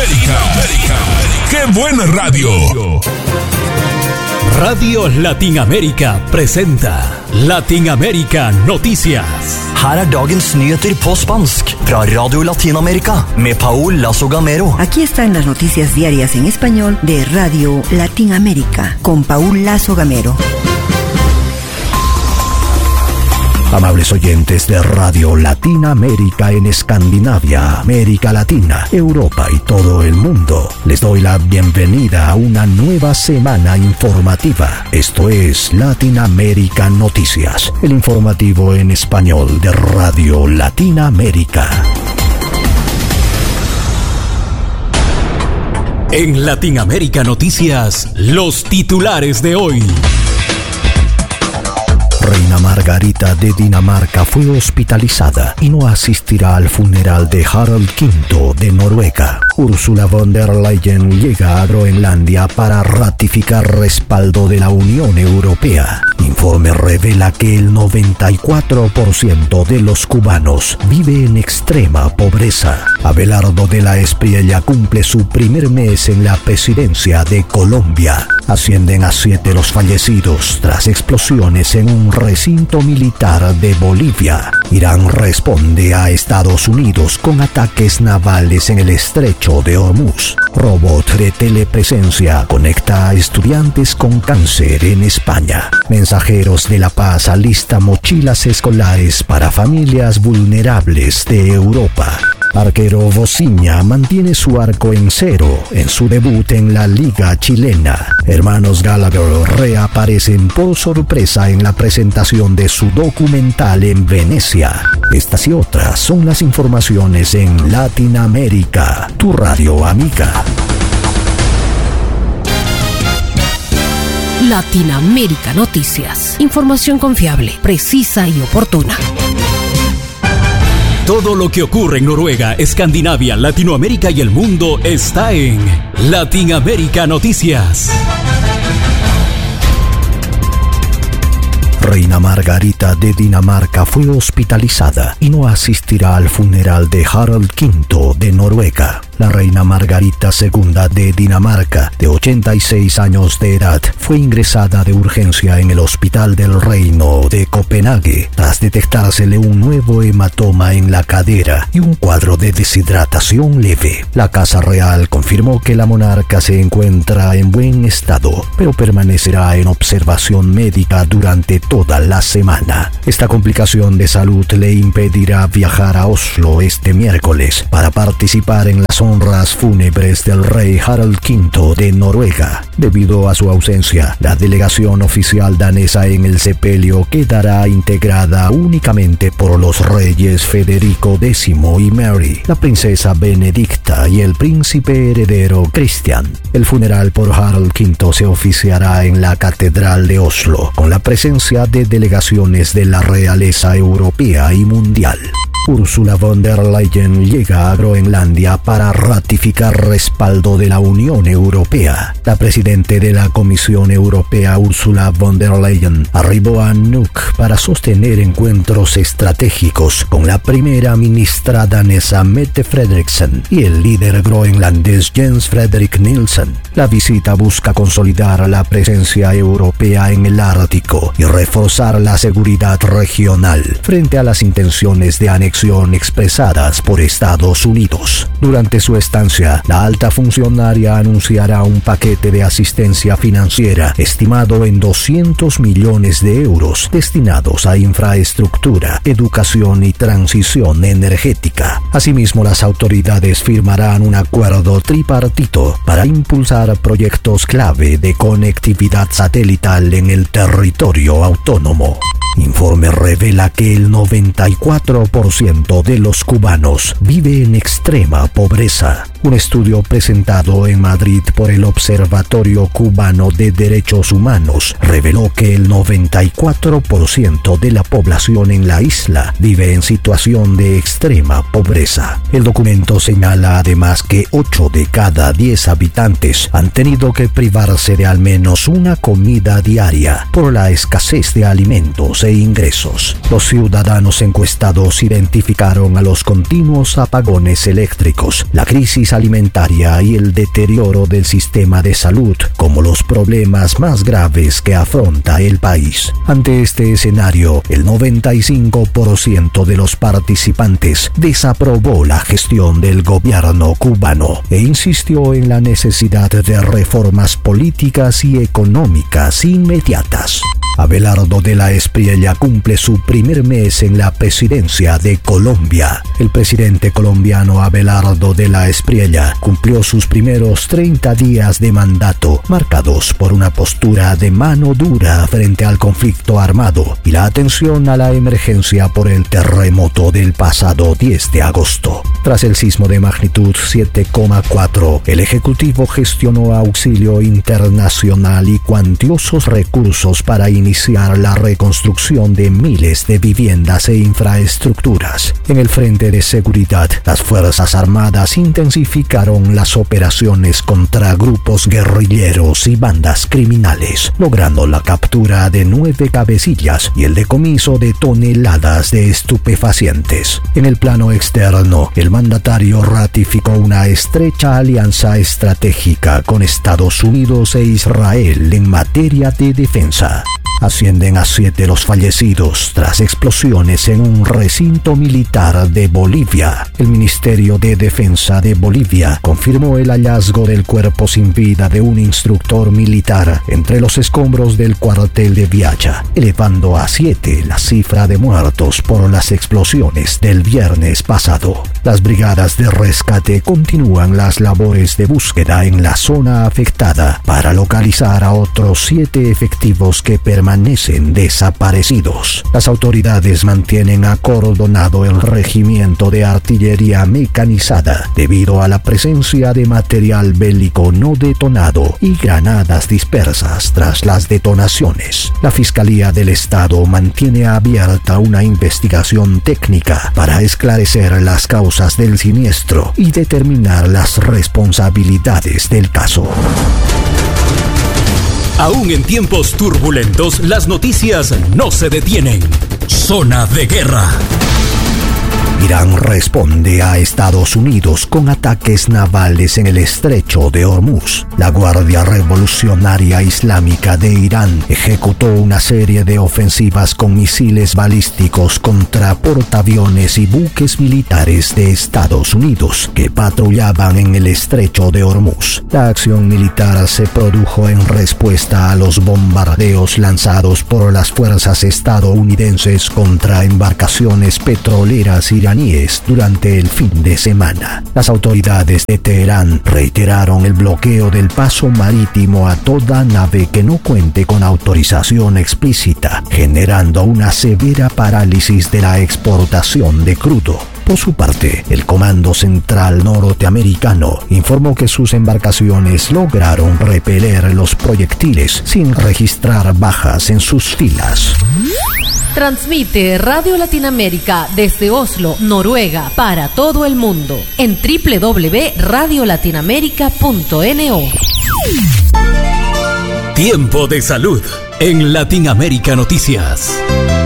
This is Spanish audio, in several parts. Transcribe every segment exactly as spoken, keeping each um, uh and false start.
Latinoamérica. ¡Qué buena radio! Radio Latinamérica presenta Latinamérica Noticias. Her er dagens nyheter på spansk fra Radio Latinamerika med Paul Lazo Gamero. Aquí están las noticias diarias en español de Radio Latinamérica con Paul Lazo Gamero. Amables oyentes de Radio Latinamérica en Escandinavia, América Latina, Europa y todo el mundo, les doy la bienvenida a una nueva semana informativa. Esto es Latinamérica Noticias, el informativo en español de Radio Latinamérica. En Latinamérica Noticias, los titulares de hoy. Reina Margarita de Dinamarca fue hospitalizada y no asistirá al funeral de Harald quinto de Noruega. Ursula von der Leyen llega a Groenlandia para ratificar respaldo de la Unión Europea. Informe revela que el noventa y cuatro por ciento de los cubanos vive en extrema pobreza. Abelardo de la Espriella cumple su primer mes en la presidencia de Colombia. Ascienden a siete los fallecidos tras explosiones en un recinto militar de Bolivia. Irán responde a Estados Unidos con ataques navales en el estrecho de Hormuz. Robot de telepresencia conecta a estudiantes con cáncer en España. Mensajeros de la Paz alista mochilas escolares para familias vulnerables de Europa. Arquero Vociña mantiene su arco en cero en su debut en la Liga Chilena. Hermanos Gallagher reaparecen por sorpresa en la presentación de su documental en Venecia. Estas y otras son las informaciones en Latinamérica, tu radio amiga. Latinamérica Noticias. Información confiable, precisa y oportuna. Todo lo que ocurre en Noruega, Escandinavia, Latinoamérica y el mundo está en Latinamérica Noticias. Reina Margarita de Dinamarca fue hospitalizada y no asistirá al funeral de Harald quinto de Noruega. La reina Margarita segunda de Dinamarca, de ochenta y seis años de edad, fue ingresada de urgencia en el Hospital del Reino de Copenhague tras detectársele un nuevo hematoma en la cadera y un cuadro de deshidratación leve. La Casa Real confirmó que la monarca se encuentra en buen estado, pero permanecerá en observación médica durante toda la semana. Esta complicación de salud le impedirá viajar a Oslo este miércoles para participar en las honras fúnebres del rey Harald quinto de Noruega. Debido a su ausencia, la delegación oficial danesa en el sepelio quedará integrada únicamente por los reyes Federico décimo y Mary, la princesa Benedicta y el príncipe heredero Christian. El funeral por Harald quinto se oficiará en la Catedral de Oslo, con la presencia de delegaciones de la realeza europea y mundial. Ursula von der Leyen llega a Groenlandia para ratificar respaldo de la Unión Europea. La presidenta de la Comisión Europea, Ursula von der Leyen, arribó a Nuuk para sostener encuentros estratégicos con la primera ministra danesa Mette Frederiksen y el líder groenlandés Jens Frederik Nielsen. La visita busca consolidar la presencia europea en el Ártico y reforzar la seguridad regional frente a las intenciones de anexión expresadas por Estados Unidos. Durante su estancia, la alta funcionaria anunciará un paquete de asistencia financiera estimado en doscientos millones de euros destinados a infraestructura, educación y transición energética. Asimismo, las autoridades firmarán un acuerdo tripartito para impulsar proyectos clave de conectividad satelital en el territorio autónomo. Informe revela que el noventa y cuatro por ciento de los cubanos vive en extrema pobreza. Un estudio presentado en Madrid por el Observatorio Cubano de Derechos Humanos reveló que el noventa y cuatro por ciento de la población en la isla vive en situación de extrema pobreza. El documento señala además que ocho de cada diez habitantes han tenido que privarse de al menos una comida diaria por la escasez de alimentos e ingresos. Los ciudadanos encuestados identificaron a los continuos apagones eléctricos, la crisis crisis alimentaria y el deterioro del sistema de salud como los problemas más graves que afronta el país. Ante este escenario, el noventa y cinco por ciento de los participantes desaprobó la gestión del gobierno cubano e insistió en la necesidad de reformas políticas y económicas inmediatas. Abelardo de la Espriella cumple su primer mes en la presidencia de Colombia. El presidente colombiano Abelardo de la Espriella cumplió sus primeros treinta días de mandato, marcados por una postura de mano dura frente al conflicto armado y la atención a la emergencia por el terremoto del pasado diez de agosto. Tras el sismo de magnitud siete coma cuatro, el Ejecutivo gestionó auxilio internacional y cuantiosos recursos para iniciar iniciar la reconstrucción de miles de viviendas e infraestructuras. En el frente de seguridad, las Fuerzas Armadas intensificaron las operaciones contra grupos guerrilleros y bandas criminales, logrando la captura de nueve cabecillas y el decomiso de toneladas de estupefacientes. En el plano externo, el mandatario ratificó una estrecha alianza estratégica con Estados Unidos e Israel en materia de defensa. Ascienden a siete los fallecidos tras explosiones en un recinto militar de Bolivia. El Ministerio de Defensa de Bolivia confirmó el hallazgo del cuerpo sin vida de un instructor militar entre los escombros del cuartel de Viacha, elevando a siete la cifra de muertos por las explosiones del viernes pasado. Las brigadas de rescate continúan las labores de búsqueda en la zona afectada para localizar a otros siete efectivos que permanecen permanecen desaparecidos. Las autoridades mantienen acordonado el regimiento de artillería mecanizada debido a la presencia de material bélico no detonado y granadas dispersas tras las detonaciones. La Fiscalía del Estado mantiene abierta una investigación técnica para esclarecer las causas del siniestro y determinar las responsabilidades del caso. Aún en tiempos turbulentos, las noticias no se detienen. Zona de guerra. Irán responde a Estados Unidos con ataques navales en el estrecho de Hormuz. La Guardia Revolucionaria Islámica de Irán ejecutó una serie de ofensivas con misiles balísticos contra portaaviones y buques militares de Estados Unidos que patrullaban en el estrecho de Hormuz. La acción militar se produjo en respuesta a los bombardeos lanzados por las fuerzas estadounidenses contra embarcaciones petroleras iraníes durante el fin de semana. Las autoridades de Teherán reiteraron el bloqueo del paso marítimo a toda nave que no cuente con autorización explícita, generando una severa parálisis de la exportación de crudo. Por su parte, el Comando Central norteamericano informó que sus embarcaciones lograron repeler los proyectiles sin registrar bajas en sus filas. Transmite Radio Latinoamérica desde Oslo, Noruega, para todo el mundo en doble u doble u doble u punto radio latinoamérica punto no. Tiempo de salud en Latinoamérica Noticias.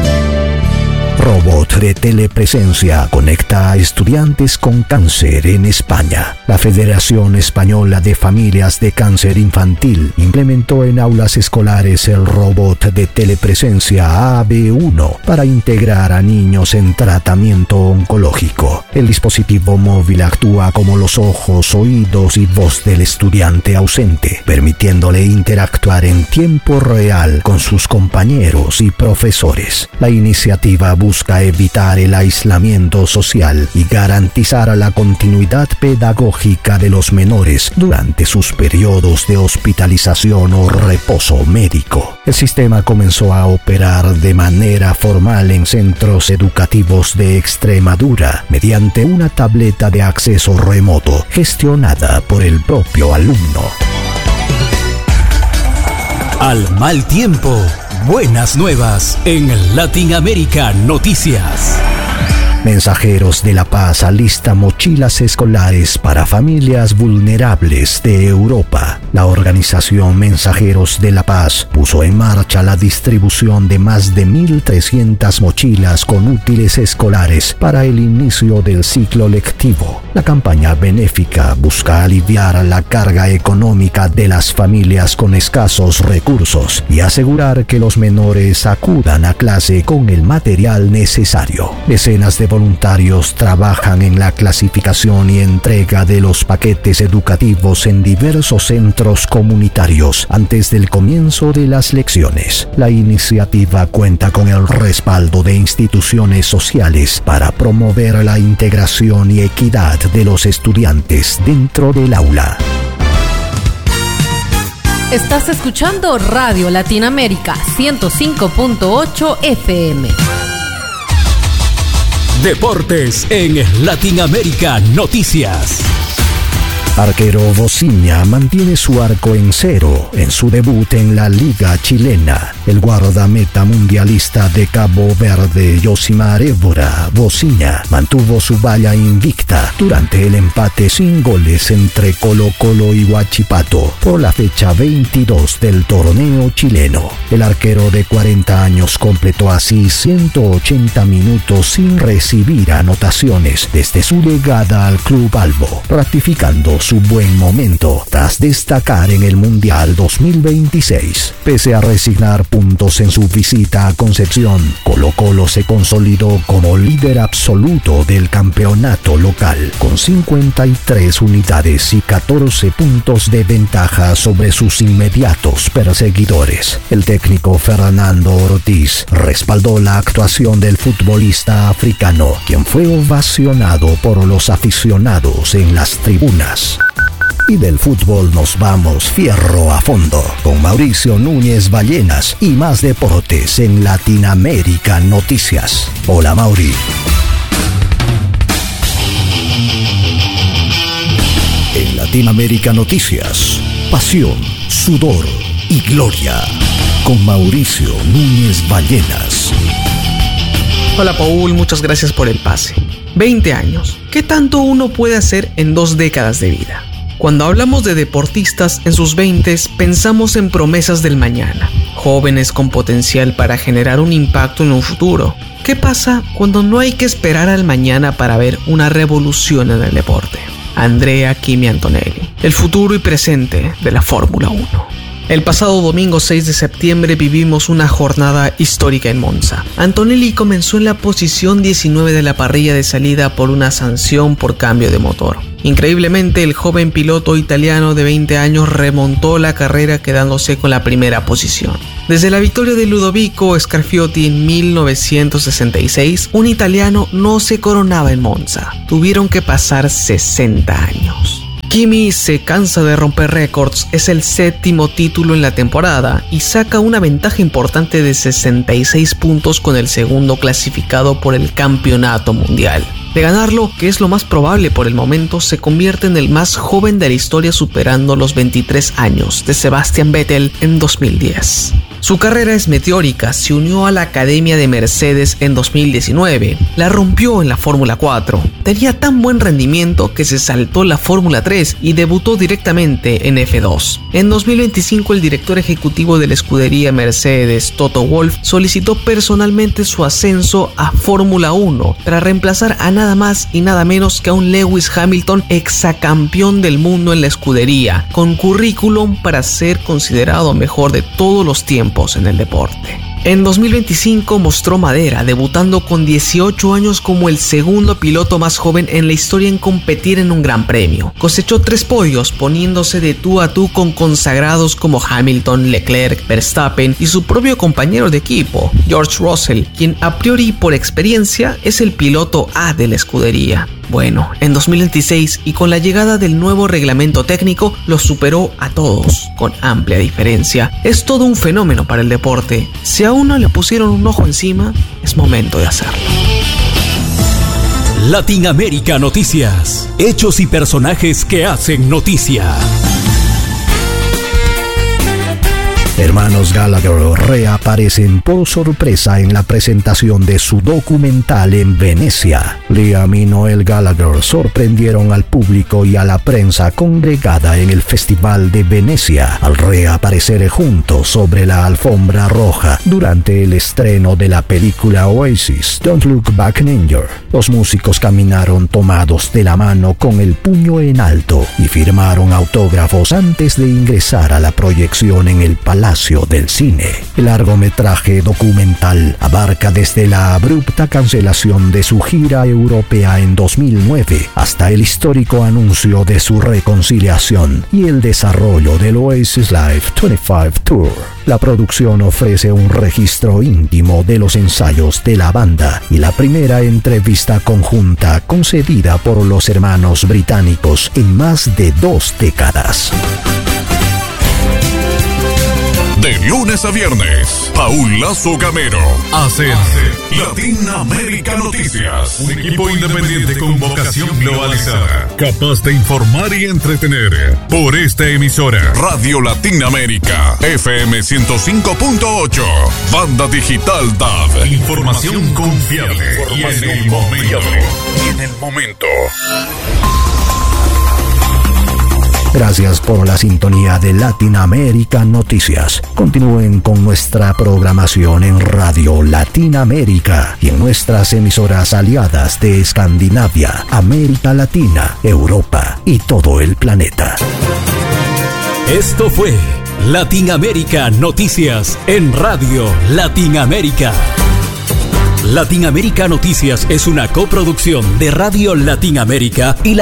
Robot de telepresencia conecta a estudiantes con cáncer en España. La Federación Española de Familias de Cáncer Infantil implementó en aulas escolares el robot de telepresencia A B uno para integrar a niños en tratamiento oncológico. El dispositivo móvil actúa como los ojos, oídos y voz del estudiante ausente, permitiéndole interactuar en tiempo real con sus compañeros y profesores. La iniciativa busca evitar el aislamiento social y garantizar la continuidad pedagógica de los menores durante sus periodos de hospitalización o reposo médico. El sistema comenzó a operar de manera formal en centros educativos de Extremadura mediante una tableta de acceso remoto gestionada por el propio alumno. Al mal tiempo, buenas nuevas en Latinoamérica Noticias. Mensajeros de la Paz alista mochilas escolares para familias vulnerables de Europa. La organización Mensajeros de la Paz puso en marcha la distribución de más de mil trescientas mochilas con útiles escolares para el inicio del ciclo lectivo. La campaña benéfica busca aliviar la carga económica de las familias con escasos recursos y asegurar que los menores acudan a clase con el material necesario. Decenas de voluntarios trabajan en la clasificación y entrega de los paquetes educativos en diversos centros comunitarios antes del comienzo de las lecciones. La iniciativa cuenta con el respaldo de instituciones sociales para promover la integración y equidad de los estudiantes dentro del aula. Estás escuchando Radio Latinoamérica ciento cinco punto ocho F M. Deportes en Latinoamérica Noticias. Arquero Vociña mantiene su arco en cero en su debut en la Liga Chilena. El guardameta mundialista de Cabo Verde, Yosimar Évora Vociña, mantuvo su valla invicta durante el empate sin goles entre Colo-Colo y Huachipato por la fecha veintidós del torneo chileno. El arquero de cuarenta años completó así ciento ochenta minutos sin recibir anotaciones desde su llegada al Club Albo, ratificando su buen momento tras destacar en el Mundial dos mil veintiséis. Pese a resignar puntos en su visita a Concepción, Colo-Colo se consolidó como líder absoluto del campeonato local, con cincuenta y tres unidades y catorce puntos de ventaja sobre sus inmediatos perseguidores. El técnico Fernando Ortiz respaldó la actuación del futbolista africano, quien fue ovacionado por los aficionados en las tribunas. Y del fútbol nos vamos fierro a fondo con Mauricio Núñez Ballenas y más deportes en Latinoamérica Noticias. Hola, Mauri. En Latinoamérica Noticias, pasión, sudor y gloria con Mauricio Núñez Ballenas. Hola, Paul, muchas gracias por el pase. veinte años. ¿Qué tanto uno puede hacer en dos décadas de vida? Cuando hablamos de deportistas en sus veintes, pensamos en promesas del mañana, jóvenes con potencial para generar un impacto en un futuro. ¿Qué pasa cuando no hay que esperar al mañana para ver una revolución en el deporte? Andrea Kimi Antonelli, el futuro y presente de la Fórmula uno. El pasado domingo seis de septiembre vivimos una jornada histórica en Monza. Antonelli comenzó en la posición diecinueve de la parrilla de salida por una sanción por cambio de motor. Increíblemente, el joven piloto italiano de veinte años remontó la carrera quedándose con la primera posición. Desde la victoria de Ludovico Scarfiotti en mil novecientos sesenta y seis, un italiano no se coronaba en Monza. Tuvieron que pasar sesenta años. Kimi se cansa de romper récords, es el séptimo título en la temporada y saca una ventaja importante de sesenta y seis puntos con el segundo clasificado por el campeonato mundial. De ganarlo, que es lo más probable por el momento, se convierte en el más joven de la historia, superando los veintitrés años de Sebastian Vettel en dos mil diez. Su carrera es meteórica, se unió a la Academia de Mercedes en dos mil diecinueve, la rompió en la Fórmula cuatro, tenía tan buen rendimiento que se saltó la Fórmula tres y debutó directamente en F dos. En dos mil veinticinco, el director ejecutivo de la escudería Mercedes, Toto Wolff, solicitó personalmente su ascenso a Fórmula uno para reemplazar a nada más y nada menos que a un Lewis Hamilton, exacampeón del mundo en la escudería, con currículum para ser considerado mejor de todos los tiempos en el deporte. En dos mil veinticinco mostró madera, debutando con dieciocho años como el segundo piloto más joven en la historia en competir en un gran premio. Cosechó tres podios, poniéndose de tú a tú con consagrados como Hamilton, Leclerc, Verstappen y su propio compañero de equipo, George Russell, quien a priori por experiencia es el piloto A de la escudería. Bueno, en dos mil veintiséis y con la llegada del nuevo reglamento técnico, los superó a todos, con amplia diferencia. Es todo un fenómeno para el deporte. Si a uno le pusieron un ojo encima, es momento de hacerlo. Latinoamérica Noticias. Hechos y personajes que hacen noticia. Hermanos Gallagher reaparecen por sorpresa en la presentación de su documental en Venecia. Liam y Noel Gallagher sorprendieron al público y a la prensa congregada en el Festival de Venecia al reaparecer juntos sobre la alfombra roja durante el estreno de la película Oasis, Don't Look Back in Anger. Los músicos caminaron tomados de la mano con el puño en alto y firmaron autógrafos antes de ingresar a la proyección en el Palacio del Cine. El largometraje documental abarca desde la abrupta cancelación de su gira europea en dos mil nueve hasta el histórico anuncio de su reconciliación y el desarrollo del Oasis Live veinticinco Tour. La producción ofrece un registro íntimo de los ensayos de la banda y la primera entrevista conjunta concedida por los hermanos británicos en más de dos décadas. De lunes a viernes, Paul Lazo Gamero hace Latinoamérica Noticias. Un equipo independiente con vocación globalizada, capaz de informar y entretener. Por esta emisora, Radio Latinoamérica, F M ciento cinco punto ocho, Banda Digital D A B. Información confiable y en el momento. Y en el momento. Gracias por la sintonía de Latinoamérica Noticias. Continúen con nuestra programación en Radio Latinoamérica y en nuestras emisoras aliadas de Escandinavia, América Latina, Europa y todo el planeta. Esto fue Latinoamérica Noticias en Radio Latinoamérica. Latinoamérica Noticias es una coproducción de Radio Latinoamérica y la